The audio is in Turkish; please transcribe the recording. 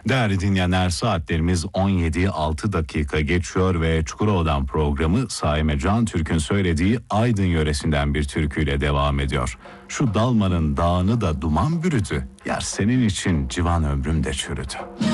Değerli dinleyenler, saatlerimiz 17:06 dakika geçiyor ve Çukurova'dan programı Saime Can Türk'ün söylediği Aydın yöresinden bir türküyle devam ediyor. Şu dalmanın dağını da duman bürüdü, yar senin için civan ömrüm de çürüdü.